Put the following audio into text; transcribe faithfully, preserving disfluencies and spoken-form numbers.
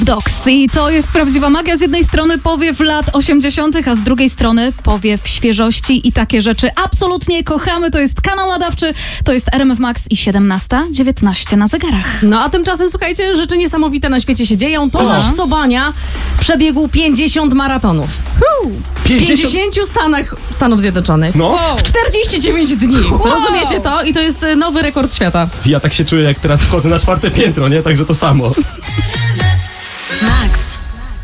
Dogs. I to jest prawdziwa magia. Z jednej strony powiew lat osiemdziesiątych, a z drugiej strony powiew świeżości i takie rzeczy absolutnie kochamy. To jest kanał nadawczy, to jest R M F Max i siedemnasta dziewiętnaście na zegarach. No a tymczasem, słuchajcie, rzeczy niesamowite na świecie się dzieją. Tomasz Aha. Sobania przebiegł pięćdziesiąt maratonów. W pięćdziesięciu Stanach Stanów Zjednoczonych. No. W czterdzieści dziewięć dni. Wow. Rozumiecie to? I to jest e, nowy rekord świata. Ja tak się czuję, jak teraz wchodzę na czwarte piętro, nie? Także to samo. Max.